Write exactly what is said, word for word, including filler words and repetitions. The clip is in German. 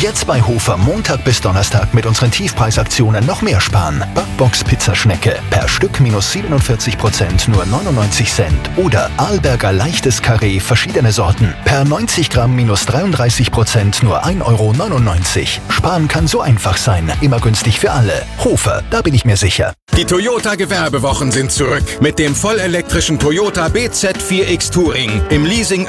Jetzt bei Hofer Montag bis Donnerstag mit unseren Tiefpreisaktionen noch mehr sparen. Backbox Pizzaschnecke per Stück minus siebenundvierzig Prozent nur neunundneunzig Cent. Oder Arlberger leichtes Karree verschiedene Sorten per neunzig Gramm minus dreiunddreißig Prozent nur ein Euro neunundneunzig. Sparen kann so einfach sein. Immer günstig für alle. Hofer, da bin ich mir sicher. Die Toyota Gewerbewochen sind zurück mit dem vollelektrischen Toyota B Z vier X Touring im Leasing